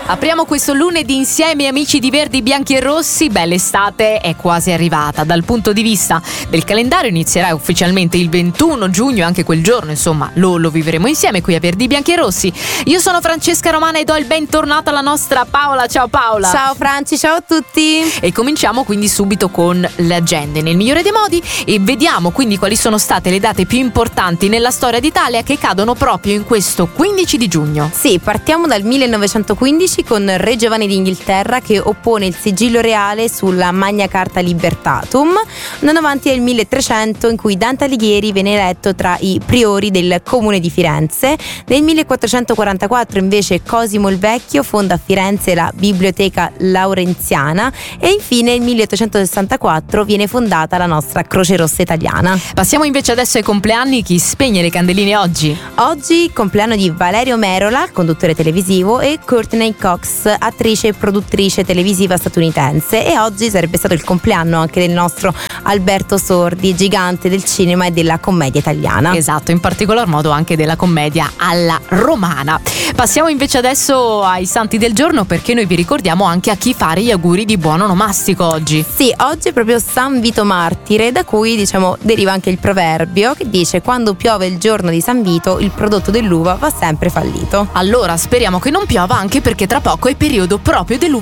Apriamo questo lunedì insieme, amici di Verdi, Bianchi e Rossi. L'estate è quasi arrivata. Dal punto di vista del calendario inizierà ufficialmente il 21 giugno, anche quel giorno, insomma, lo vivremo insieme qui a Verdi, Bianchi e Rossi. Io sono Francesca Romana e do il bentornato alla nostra Paola. Ciao Paola. Ciao Franci, ciao a tutti. E cominciamo quindi subito con le agende nel migliore dei modi e vediamo quindi quali sono state le date più importanti nella storia d'Italia che cadono proprio in questo 15 di giugno. Sì, partiamo dal 1915 con Re Giovanni d'Inghilterra che oppone il sigillo reale sulla Magna Carta Libertatum. Andando avanti è il 1300 in cui Dante Alighieri viene eletto tra i priori del comune di Firenze. Nel 1444 invece Cosimo il Vecchio fonda a Firenze la Biblioteca Laurenziana e infine nel 1864 viene fondata la nostra Croce Rossa italiana. Passiamo invece adesso ai compleanni. Chi spegne le candeline oggi? Oggi compleanno di Valerio Merola, conduttore televisivo, e Courtney Cox, attrice e produttrice televisiva statunitense, e oggi sarebbe stato il compleanno anche del nostro Alberto Sordi, gigante del cinema e della commedia italiana. Esatto, in particolar modo anche della commedia alla romana. Passiamo invece adesso ai santi del giorno, perché noi vi ricordiamo anche a chi fare gli auguri di buon onomastico oggi. Sì, oggi è proprio San Vito Martire, da cui deriva anche il proverbio che dice: quando piove il giorno di San Vito il prodotto dell'uva va sempre fallito. Allora speriamo che non piova, anche perché tra poco è periodo proprio dell'uva